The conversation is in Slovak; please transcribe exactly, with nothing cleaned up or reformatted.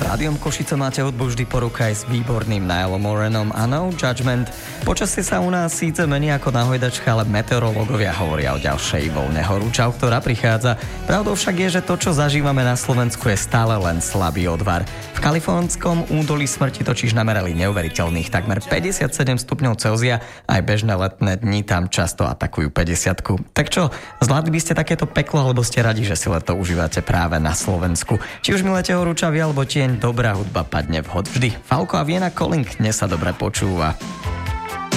Rádiom Košice máte hudbu vždy po ruke aj s výborným Niallom Moranom a No Judgment. Počasie sa u nás síce mení ako na hojdačka, ale meteorológovia hovoria o ďalšej vlne horúčav, ktorá prichádza. Pravdou však je, že to, čo zažívame na Slovensku, je stále len slabý odvar. V kalifornskom údolí smrti totiž namerali neuveriteľných takmer päťdesiatsedem stupňov Celzia, aj bežné letné dni tam často atakujú päťdesiatku. Tak čo, zvládli by ste takéto peklo, alebo ste radi, že si leto užívate práve na Slovensku? Či už milujete horúčavy alebo tieň, dobrá hudba padne vhod vždy. Falko a Vienna Calling, dnes sa dobre počúva.